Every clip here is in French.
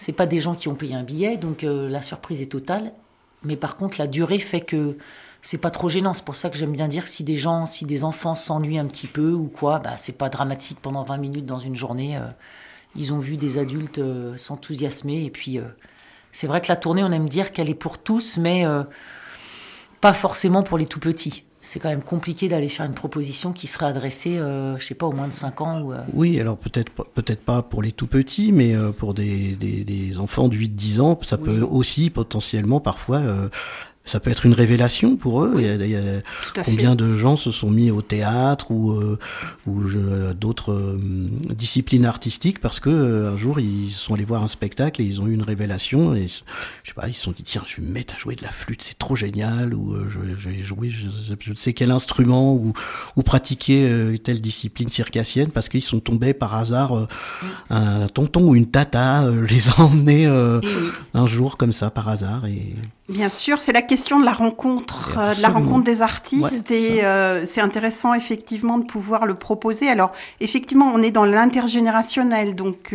C'est pas des gens qui ont payé un billet, donc la surprise est totale. Mais par contre, la durée fait que c'est pas trop gênant. C'est pour ça que j'aime bien dire que si des enfants s'ennuient un petit peu ou quoi, bah c'est pas dramatique pendant 20 minutes dans une journée. Ils ont vu des adultes s'enthousiasmer. Et puis, c'est vrai que la tournée, on aime dire qu'elle est pour tous, mais pas forcément pour les tout petits. C'est quand même compliqué d'aller faire une proposition qui serait adressée, je sais pas, aux moins de 5 ans. Oui, alors peut-être pas pour les tout petits, mais pour des enfants de 8-10 ans, ça Oui. peut aussi potentiellement parfois... ça peut être une révélation pour eux. Oui, Il y a tout à combien fait. de gens se sont mis au théâtre ou d'autres disciplines artistiques parce que un jour ils sont allés voir un spectacle et ils ont eu une révélation et je sais pas, ils se sont dit tiens, je vais me mettre à jouer de la flûte, c'est trop génial, ou je vais jouer je ne sais quel instrument, ou pratiquer telle discipline circassienne parce qu'ils sont tombés par hasard, un tonton ou une tata les a emmenés Et oui. un jour comme ça par hasard. Et Bien sûr, c'est la question de la rencontre, des artistes, Ouais, et c'est intéressant effectivement de pouvoir le proposer. Alors effectivement, on est dans l'intergénérationnel, donc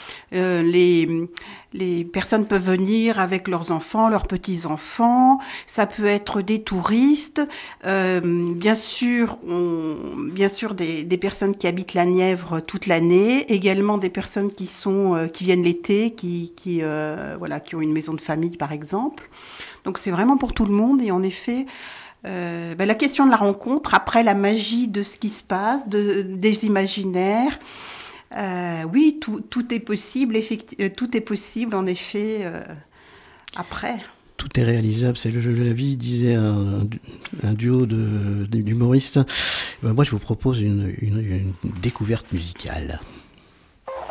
les personnes peuvent venir avec leurs enfants, leurs petits-enfants. Ça peut être des touristes, bien sûr des personnes qui habitent la Nièvre toute l'année, également des personnes qui viennent l'été, qui ont une maison de famille par exemple. Donc c'est vraiment pour tout le monde, et en effet, la question de la rencontre, après la magie de ce qui se passe, des imaginaires, oui, tout est possible, tout est possible en effet après. tout est réalisable, c'est le jeu de la vie, disait un duo d'humoristes. Ben moi, je vous propose une découverte musicale.